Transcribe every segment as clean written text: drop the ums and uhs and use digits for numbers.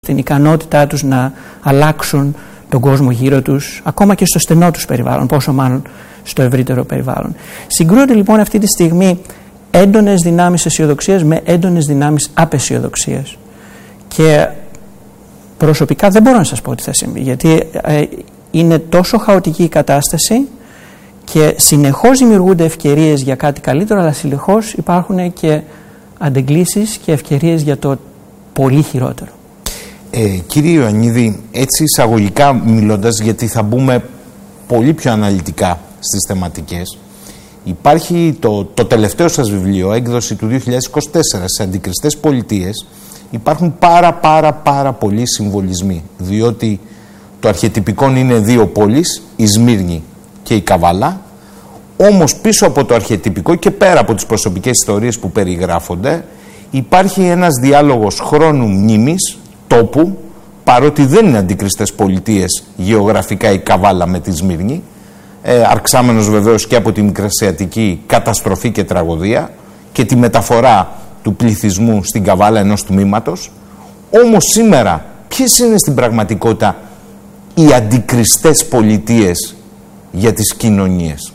την ικανότητά τους να αλλάξουν τον κόσμο γύρω τους, ακόμα και στο στενό τους περιβάλλον, πόσο μάλλον στο ευρύτερο περιβάλλον. Συγκρούονται λοιπόν αυτή τη στιγμή έντονες δυνάμεις αισιοδοξίας με έντονες δυνάμεις απαισιοδοξίας. Και προσωπικά δεν μπορώ να σας πω τι θα συμβεί, γιατί είναι τόσο χαοτική η κατάσταση και συνεχώς δημιουργούνται ευκαιρίες για κάτι καλύτερο, αλλά συνεχώς υπάρχουν και αντεγκλήσεις και ευκαιρίες για το πολύ χειρότερο. Κύριε Ιωαννίδη, έτσι εισαγωγικά μιλώντας, γιατί θα μπούμε πολύ πιο αναλυτικά στις θεματικές, υπάρχει το τελευταίο σας βιβλίο, έκδοση του 2024, στις Αντικριστές Πολιτείες. Υπάρχουν πάρα πολλοί συμβολισμοί, διότι το αρχετυπικό είναι δύο πόλεις, η Σμύρνη και η Καβάλα. Όμως πίσω από το αρχετυπικό και πέρα από τις προσωπικές ιστορίες που περιγράφονται, υπάρχει ένας διάλογος χρόνου, μνήμης, τόπου, παρότι δεν είναι αντικριστές πολιτείες γεωγραφικά η Καβάλα με τη Σμύρνη, αρξάμενος βεβαίως και από τη μικρασιατική καταστροφή και τραγωδία και τη μεταφορά του πληθυσμού στην Καβάλα ενός τμήματος. Όμως σήμερα ποιες είναι στην πραγματικότητα οι αντικριστές πολιτείες για τις κοινωνίες?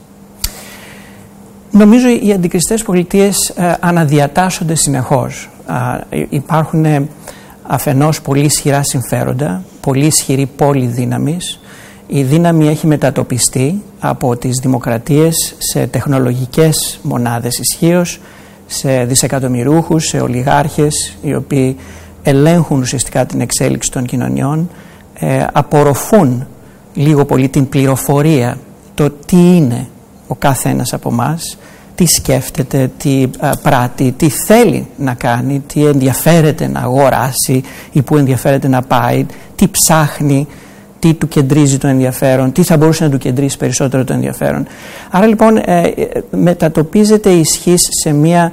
Νομίζω οι αντικριστές πολιτείες αναδιατάσσονται συνεχώς. Υπάρχουν αφενός πολύ ισχυρά συμφέροντα, πολύ ισχυρή πόλη δύναμης. Η δύναμη έχει μετατοπιστεί από τις δημοκρατίες σε τεχνολογικές μονάδες ισχύως, σε δισεκατομμυρούχους, σε ολιγάρχες οι οποίοι ελέγχουν ουσιαστικά την εξέλιξη των κοινωνιών, απορροφούν λίγο πολύ την πληροφορία, το τι είναι ο κάθε ένας από εμάς, τι σκέφτεται, τι πράττει, τι θέλει να κάνει, τι ενδιαφέρεται να αγοράσει ή που ενδιαφέρεται να πάει, τι ψάχνει, τι του κεντρίζει το ενδιαφέρον, τι θα μπορούσε να του κεντρήσει περισσότερο το ενδιαφέρον. Άρα λοιπόν μετατοπίζεται η ισχύς σε μια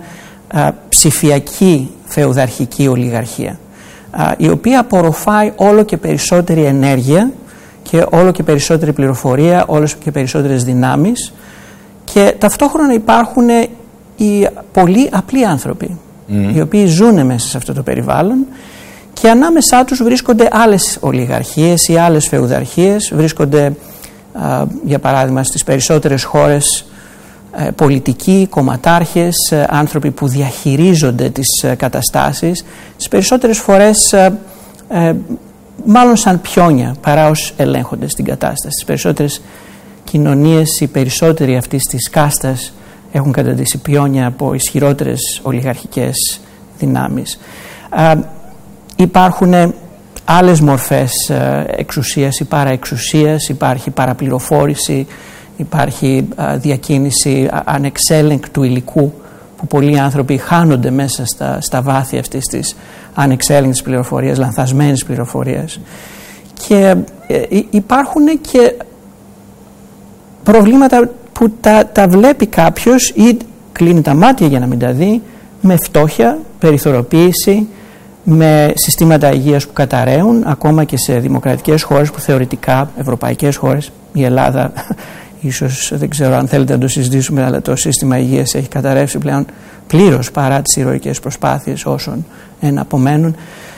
ψηφιακή φεουδαρχική ολιγαρχία, η οποία απορροφάει όλο και περισσότερη ενέργεια και όλο και περισσότερη πληροφορία, όλο και περισσότερες δυνάμεις, και ταυτόχρονα υπάρχουν οι πολύ απλοί άνθρωποι οι οποίοι ζουν μέσα σε αυτό το περιβάλλον και ανάμεσά τους βρίσκονται άλλες ολιγαρχίες ή άλλες φεουδαρχίες, βρίσκονται για παράδειγμα στις περισσότερες χώρες πολιτικοί, κομματάρχες, άνθρωποι που διαχειρίζονται τις καταστάσεις, τις περισσότερες φορές μάλλον σαν πιόνια παρά ως ελέγχοντες την κατάσταση. Στις περισσότερες κοινωνίες οι περισσότεροι αυτής της κάστας έχουν καταντήσει πιόνια από ισχυρότερες ολιγαρχικές δυνάμεις. Υπάρχουν άλλες μορφές εξουσίας ή παραεξουσίας, υπάρχει παραπληροφόρηση, υπάρχει διακίνηση ανεξέλεγκτου υλικού που πολλοί άνθρωποι χάνονται μέσα στα βάθη αυτής της ανεξέλεγκτης πληροφορίας, λανθασμένης πληροφορίας. Και υπάρχουν και προβλήματα που τα βλέπει κάποιος ή κλείνει τα μάτια για να μην τα δει, με φτώχεια, περιθωριοποίηση, με συστήματα υγείας που καταραίουν, ακόμα και σε δημοκρατικές χώρες που θεωρητικά, ευρωπαϊκές χώρες, η Ελλάδα ίσως δεν ξέρω αν θέλετε να το συζητήσουμε, αλλά το σύστημα υγείας έχει καταρρεύσει πλέον πλήρως παρά τις ηρωικές προσπάθειες όσων απομένουν.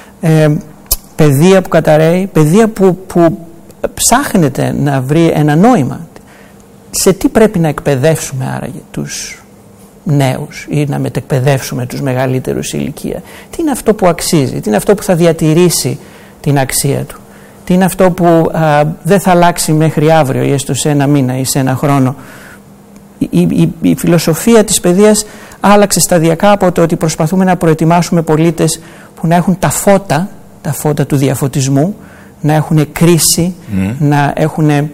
Παιδεία που καταραίει, παιδεία που ψάχνεται να βρει ένα νόημα. Σε τι πρέπει να εκπαιδεύσουμε άραγε τους νέους ή να μετεκπαιδεύσουμε τους μεγαλύτερους σε ηλικία? Τι είναι αυτό που αξίζει, τι είναι αυτό που θα διατηρήσει την αξία του, τι είναι αυτό που δεν θα αλλάξει μέχρι αύριο ή έστω σε ένα μήνα ή σε ένα χρόνο? Η φιλοσοφία της παιδείας άλλαξε σταδιακά από το ότι προσπαθούμε να προετοιμάσουμε πολίτες που να έχουν τα φώτα του διαφωτισμού, να έχουν κρίση, να έχουν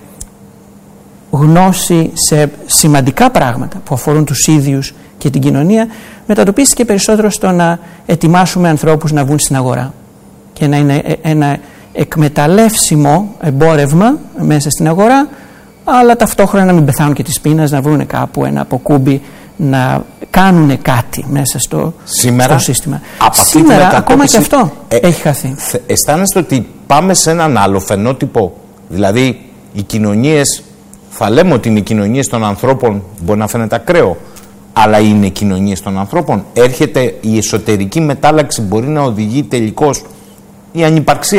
γνώση σε σημαντικά πράγματα που αφορούν τους ίδιους και την κοινωνία, μετατοπίστηκε περισσότερο στο να ετοιμάσουμε ανθρώπους να βγουν στην αγορά και να είναι ένα εκμεταλλεύσιμο εμπόρευμα μέσα στην αγορά, αλλά ταυτόχρονα να μην πεθάνουν και της πείνας, να βρουν κάπου ένα αποκούμπι, να κάνουν κάτι μέσα στο σύστημα. Σήμερα ακόμα και αυτό έχει χαθεί. Αισθάνεστε ότι πάμε σε έναν άλλο φαινότυπο? Δηλαδή οι κοινωνίες, θα λέμε ότι είναι οι κοινωνίες των ανθρώπων, μπορεί να φαίνεται ακραίο, αλλά είναι κοινωνίες των ανθρώπων? Έρχεται η εσωτερική μετάλλαξη, μπορεί να οδηγεί τελικώς η ανυπαρξία